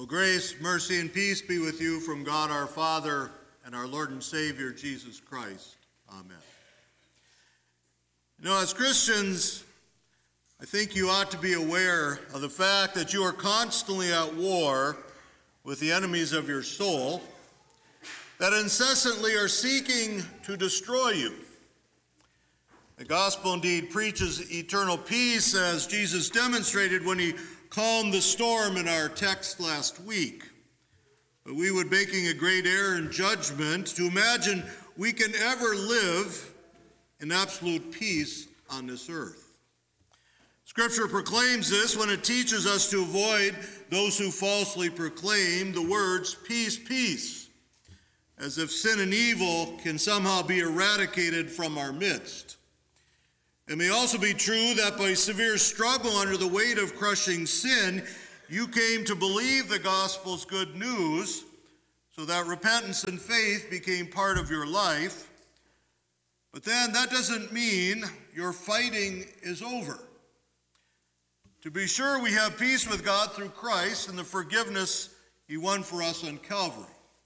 Well, grace, mercy, and peace be with you from God our Father and our Lord and Savior, Jesus Christ. Amen. You know, as Christians, I think you ought to be aware of the fact that you are constantly at war with the enemies of your soul that incessantly are seeking to destroy you. The gospel indeed preaches eternal peace, as Jesus demonstrated when he calmed the storm in our text last week. But we would be making a great error in judgment to imagine we can ever live in absolute peace on this earth. Scripture proclaims this when it teaches us to avoid those who falsely proclaim the words, peace, peace, as if sin and evil can somehow be eradicated from our midst. It may also be true that by severe struggle under the weight of crushing sin, you came to believe the gospel's good news, so that repentance and faith became part of your life. But then that doesn't mean your fighting is over. To be sure, we have peace with God through Christ and the forgiveness he won for us on Calvary,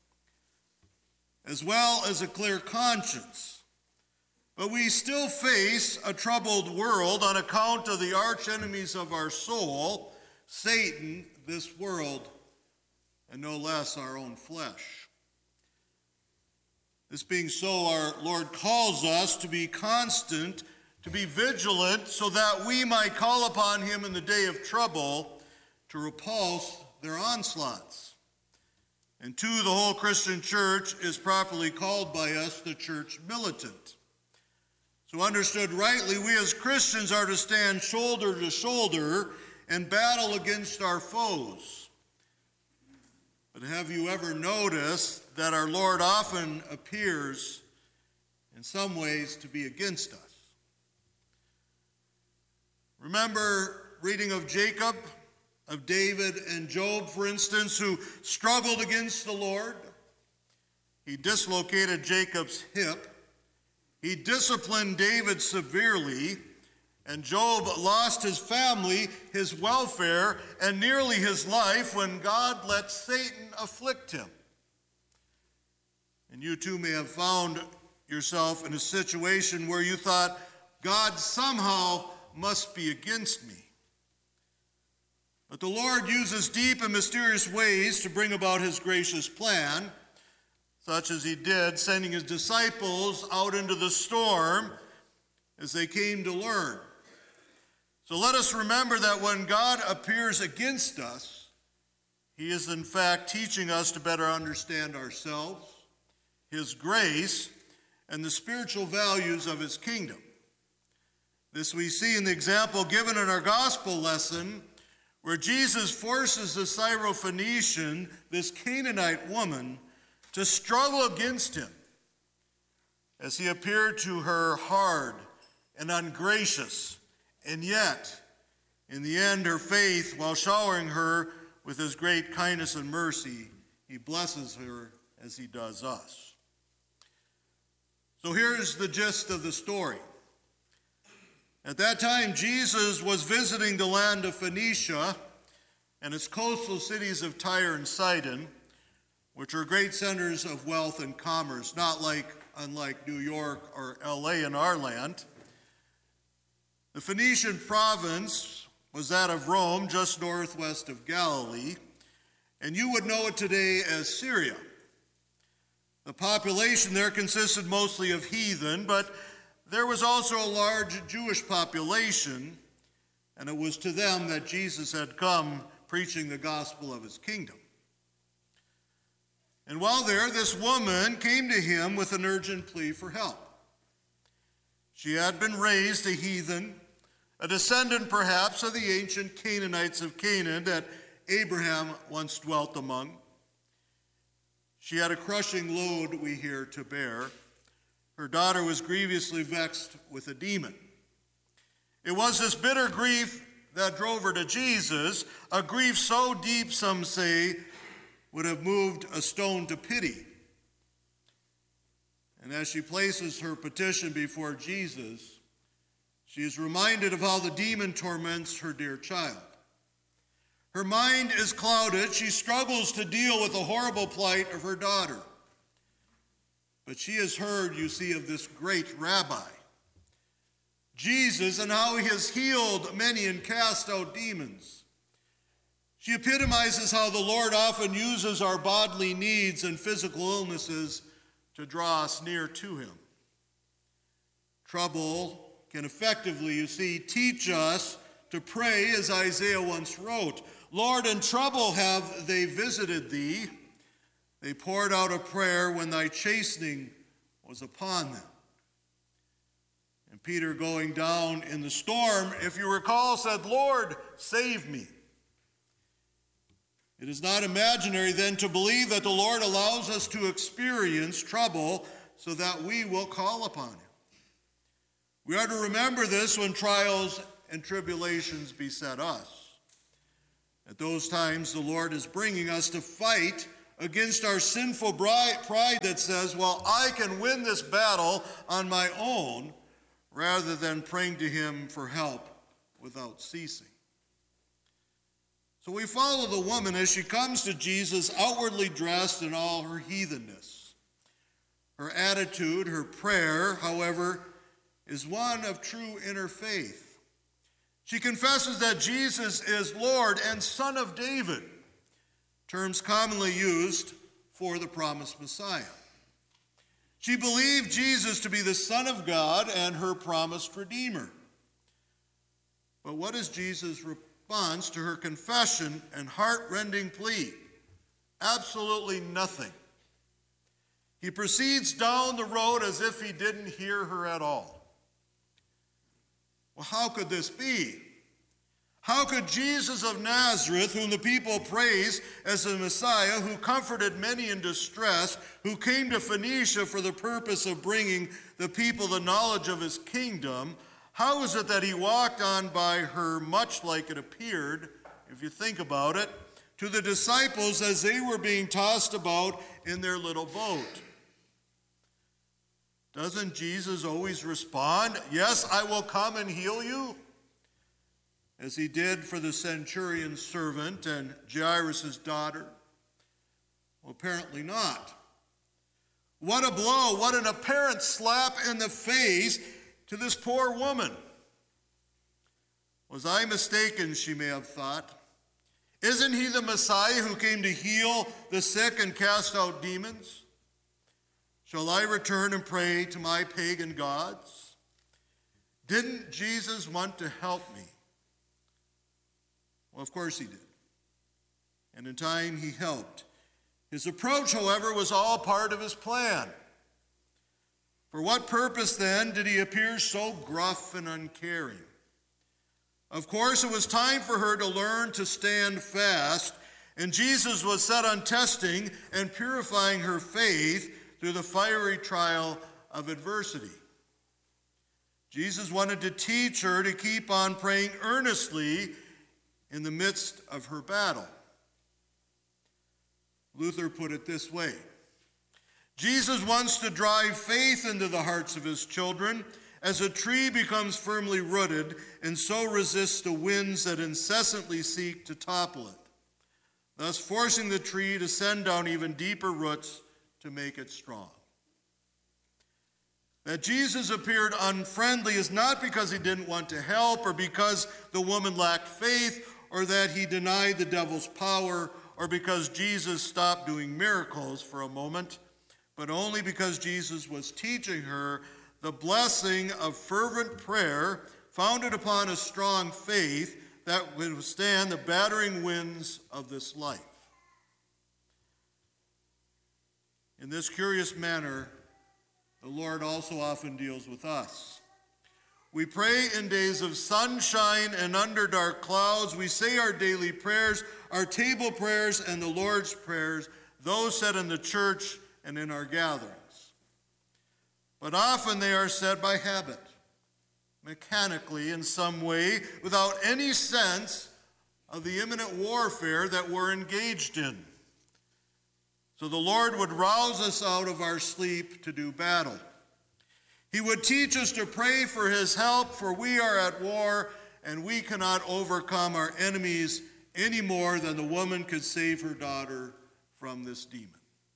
as well as a clear conscience. But we still face a troubled world on account of the arch enemies of our soul, Satan, this world, and no less our own flesh. This being so, our Lord calls us to be constant, to be vigilant, so that we might call upon him in the day of trouble to repulse their onslaughts. And two, the whole Christian church is properly called by us the church militant. So understood rightly, we as Christians are to stand shoulder to shoulder and battle against our foes. But have you ever noticed that our Lord often appears in some ways to be against us? Remember reading of Jacob, of David and Job, for instance, who struggled against the Lord. He dislocated Jacob's hip. He disciplined David severely, and Job lost his family, his welfare, and nearly his life when God let Satan afflict him. And you too may have found yourself in a situation where you thought, God somehow must be against me. But the Lord uses deep and mysterious ways to bring about his gracious plan, such as he did, sending his disciples out into the storm as they came to learn. So let us remember that when God appears against us, he is in fact teaching us to better understand ourselves, his grace, and the spiritual values of his kingdom. This we see in the example given in our gospel lesson, where Jesus forces the Syrophoenician, this Canaanite woman, to struggle against him as he appeared to her hard and ungracious, and yet, in the end, her faith, while showering her with his great kindness and mercy, he blesses her as he does us. So here's the gist of the story. At that time, Jesus was visiting the land of Phoenicia and its coastal cities of Tyre and Sidon, which are great centers of wealth and commerce, unlike New York or LA in our land. The Phoenician province was that of Rome, just northwest of Galilee, and you would know it today as Syria. The population there consisted mostly of heathen, but there was also a large Jewish population, and it was to them that Jesus had come preaching the gospel of his kingdom. And while there, this woman came to him with an urgent plea for help. She had been raised a heathen, a descendant perhaps of the ancient Canaanites of Canaan that Abraham once dwelt among. She had a crushing load, we hear, to bear. Her daughter was grievously vexed with a demon. It was this bitter grief that drove her to Jesus, a grief so deep, some say, would have moved a stone to pity. And as she places her petition before Jesus, she is reminded of how the demon torments her dear child. Her mind is clouded. She struggles to deal with the horrible plight of her daughter. But she has heard, you see, of this great rabbi, Jesus, and how he has healed many and cast out demons. She epitomizes how the Lord often uses our bodily needs and physical illnesses to draw us near to him. Trouble can effectively, you see, teach us to pray as Isaiah once wrote, Lord, in trouble have they visited thee. They poured out a prayer when thy chastening was upon them. And Peter, going down in the storm, if you recall, said, Lord, save me. It is not imaginary then to believe that the Lord allows us to experience trouble so that we will call upon him. We are to remember this when trials and tribulations beset us. At those times, the Lord is bringing us to fight against our sinful pride that says, well, I can win this battle on my own, rather than praying to him for help without ceasing. So we follow the woman as she comes to Jesus outwardly dressed in all her heathenness. Her attitude, her prayer, however, is one of true inner faith. She confesses that Jesus is Lord and Son of David, terms commonly used for the promised Messiah. She believed Jesus to be the Son of God and her promised Redeemer. But what is Jesus' response to her confession and heart-rending plea? Absolutely nothing. He proceeds down the road as if he didn't hear her at all. Well, how could this be? How could Jesus of Nazareth, whom the people praise as the Messiah, who comforted many in distress, who came to Phoenicia for the purpose of bringing the people the knowledge of his kingdom, how is it that he walked on by her much like it appeared, if you think about it, to the disciples as they were being tossed about in their little boat? Doesn't Jesus always respond, yes, I will come and heal you? As he did for the centurion's servant and Jairus' daughter? Well, apparently not. What a blow, what an apparent slap in the face to this poor woman. Was I mistaken, she may have thought. Isn't he the Messiah who came to heal the sick and cast out demons? Shall I return and pray to my pagan gods? Didn't Jesus want to help me? Well, of course he did. And in time he helped. His approach, however, was all part of his plan. For what purpose, then, did he appear so gruff and uncaring? Of course, it was time for her to learn to stand fast, and Jesus was set on testing and purifying her faith through the fiery trial of adversity. Jesus wanted to teach her to keep on praying earnestly in the midst of her battle. Luther put it this way: Jesus wants to drive faith into the hearts of his children as a tree becomes firmly rooted and so resists the winds that incessantly seek to topple it, thus forcing the tree to send down even deeper roots to make it strong. That Jesus appeared unfriendly is not because he didn't want to help or because the woman lacked faith or that he denied the devil's power or because Jesus stopped doing miracles for a moment, but only because Jesus was teaching her the blessing of fervent prayer founded upon a strong faith that would withstand the battering winds of this life. In this curious manner, the Lord also often deals with us. We pray in days of sunshine and under dark clouds. We say our daily prayers, our table prayers, and the Lord's prayers, those said in the church and in our gatherings. But often they are said by habit, mechanically in some way, without any sense of the imminent warfare that we're engaged in. So the Lord would rouse us out of our sleep to do battle. He would teach us to pray for his help, for we are at war, and we cannot overcome our enemies any more than the woman could save her daughter from this demon.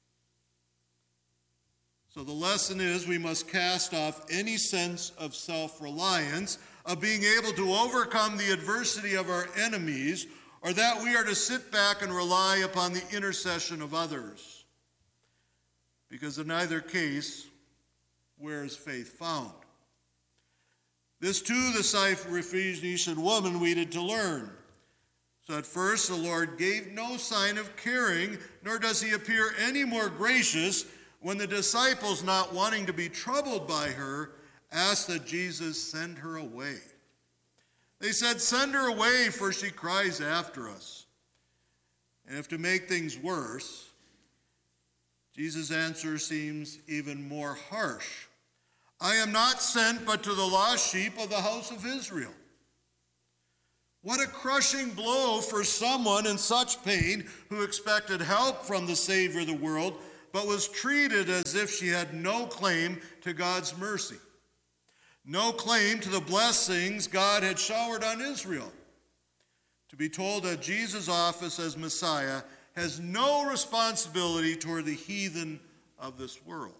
So the lesson is we must cast off any sense of self-reliance, of being able to overcome the adversity of our enemies, or that we are to sit back and rely upon the intercession of others. Because in either case, where is faith found? This too the Syrophoenician woman needed to learn. So at first the Lord gave no sign of caring, nor does he appear any more gracious when the disciples, not wanting to be troubled by her, asked that Jesus send her away. They said, "Send her away, for she cries after us." And if to make things worse, Jesus' answer seems even more harsh. "I am not sent but to the lost sheep of the house of Israel." What a crushing blow for someone in such pain who expected help from the Savior of the world, but was treated as if she had no claim to God's mercy, no claim to the blessings God had showered on Israel. To be told that Jesus' office as Messiah has no responsibility toward the heathen of this world.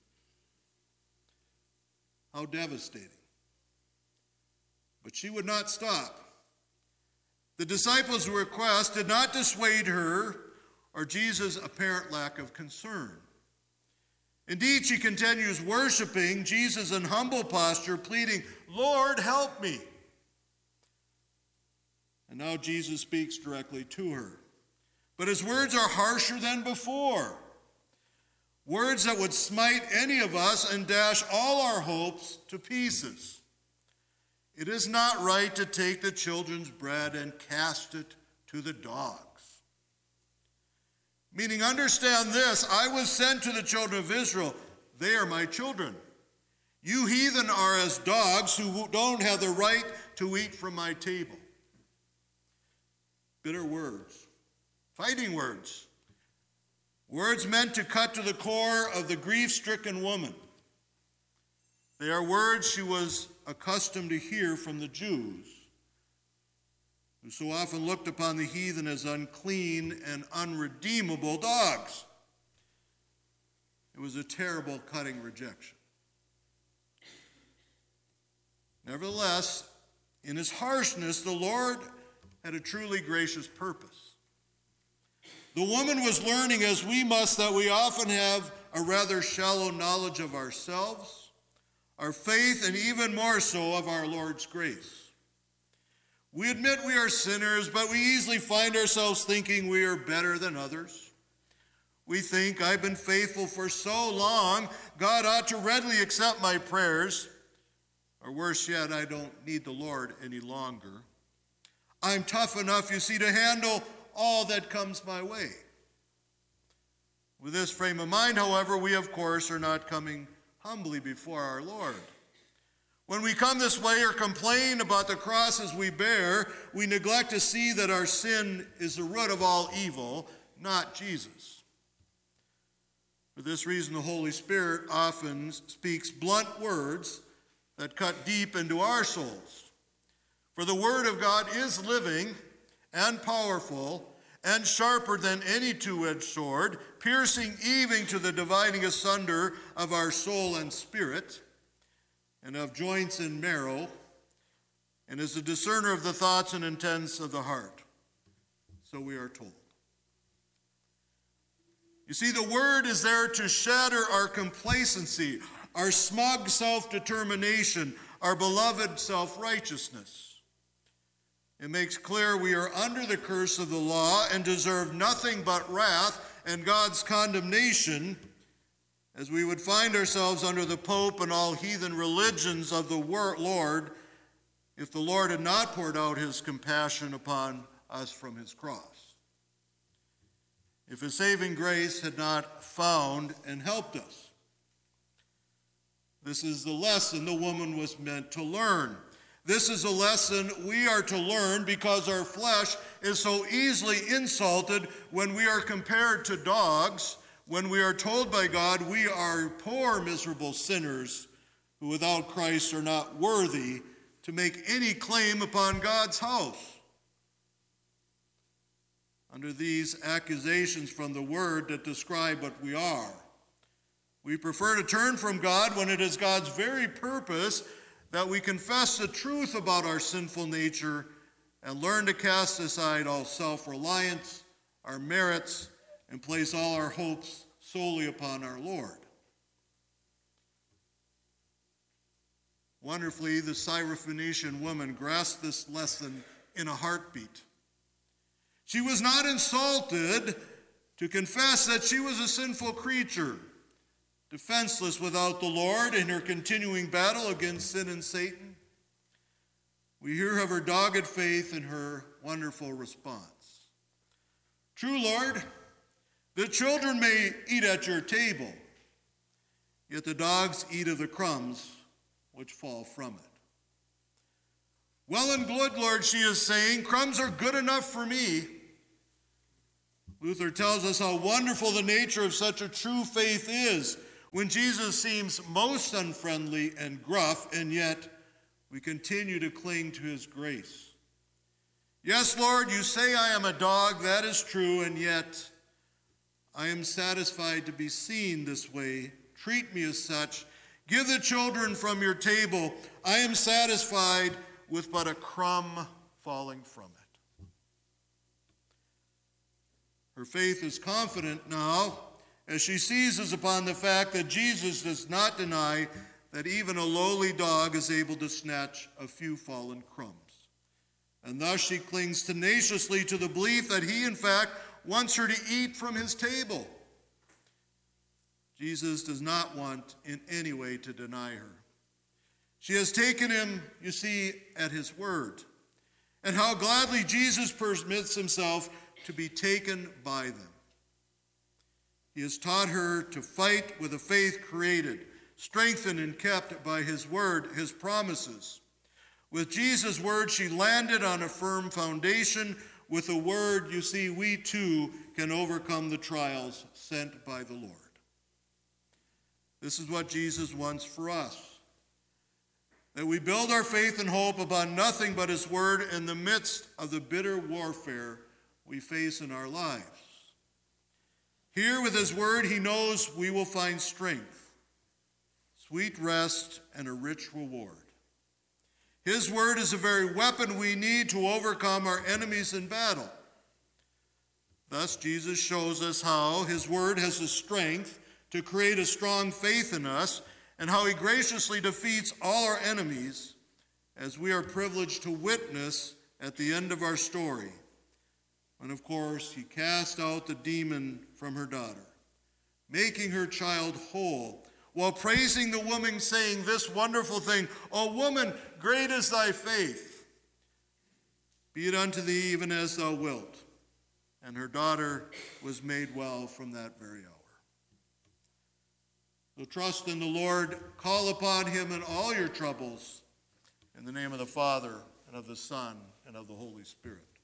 How devastating. But she would not stop. The disciples' request did not dissuade her or Jesus' apparent lack of concern. Indeed, she continues worshiping Jesus in humble posture, pleading, "Lord, help me." And now Jesus speaks directly to her. But his words are harsher than before. Words that would smite any of us and dash all our hopes to pieces. "It is not right to take the children's bread and cast it to the dogs." Meaning, understand this, I was sent to the children of Israel. They are my children. You heathen are as dogs who don't have the right to eat from my table. Bitter words, fighting words, words meant to cut to the core of the grief-stricken woman. They are words she was accustomed to hear from the Jews, who so often looked upon the heathen as unclean and unredeemable dogs. It was a terrible cutting rejection. Nevertheless, in his harshness, the Lord had a truly gracious purpose. The woman was learning, as we must, that we often have a rather shallow knowledge of ourselves, our faith, and even more so of our Lord's grace. We admit we are sinners, but we easily find ourselves thinking we are better than others. We think, I've been faithful for so long, God ought to readily accept my prayers. Or worse yet, I don't need the Lord any longer. I'm tough enough, you see, to handle all that comes my way. With this frame of mind, however, we, of course, are not coming humbly before our Lord. When we come this way or complain about the crosses we bear, we neglect to see that our sin is the root of all evil, not Jesus. For this reason, the Holy Spirit often speaks blunt words that cut deep into our souls. For the Word of God is living and powerful and sharper than any two-edged sword, piercing even to the dividing asunder of our soul and spirit, and of joints and marrow, and is a discerner of the thoughts and intents of the heart. So we are told. You see, the Word is there to shatter our complacency, our smug self-determination, our beloved self-righteousness. It makes clear we are under the curse of the law and deserve nothing but wrath and God's condemnation, as we would find ourselves under the Pope and all heathen religions of the Lord if the Lord had not poured out his compassion upon us from his cross. If his saving grace had not found and helped us. This is the lesson the woman was meant to learn. This is a lesson we are to learn because our flesh is so easily insulted when we are compared to dogs, when we are told by God we are poor, miserable sinners who without Christ are not worthy to make any claim upon God's house. under these accusations from the Word that describe what we are. We prefer to turn from God when it is God's very purpose that we confess the truth about our sinful nature and learn to cast aside all self-reliance, our merits, and place all our hopes solely upon our Lord. Wonderfully, the Syrophoenician woman grasped this lesson in a heartbeat. She was not insulted to confess that she was a sinful creature, defenseless without the Lord in her continuing battle against sin and Satan. We hear of her dogged faith and her wonderful response. True, Lord, the children may eat at your table, yet the dogs eat of the crumbs which fall from it. Well and good, Lord, she is saying, crumbs are good enough for me. Luther tells us how wonderful the nature of such a true faith is when Jesus seems most unfriendly and gruff, and yet we continue to cling to his grace. Yes, Lord, you say I am a dog, that is true, and yet I am satisfied to be seen this way. Treat me as such. Give the children from your table. I am satisfied with but a crumb falling from it. Her faith is confident now as she seizes upon the fact that Jesus does not deny that even a lowly dog is able to snatch a few fallen crumbs. And thus she clings tenaciously to the belief that he, in fact, wants her to eat from his table. Jesus does not want in any way to deny her. She has taken him, you see, at his word. And how gladly Jesus permits himself to be taken by them. He has taught her to fight with a faith created, strengthened and kept by his word, his promises. With Jesus' word, she landed on a firm foundation. With a word, you see, we too can overcome the trials sent by the Lord. This is what Jesus wants for us, that we build our faith and hope upon nothing but his word in the midst of the bitter warfare we face in our lives. Here with his word, he knows we will find strength, sweet rest, and a rich reward. His word is the very weapon we need to overcome our enemies in battle. Thus, Jesus shows us how his word has the strength to create a strong faith in us, and how he graciously defeats all our enemies, as we are privileged to witness at the end of our story, when, of course, he cast out the demon from her daughter, making her child whole, while praising the woman, saying this wonderful thing, "O woman, great is thy faith. Be it unto thee even as thou wilt." And her daughter was made well from that very hour. So trust in the Lord, call upon him in all your troubles, in the name of the Father, and of the Son, and of the Holy Spirit.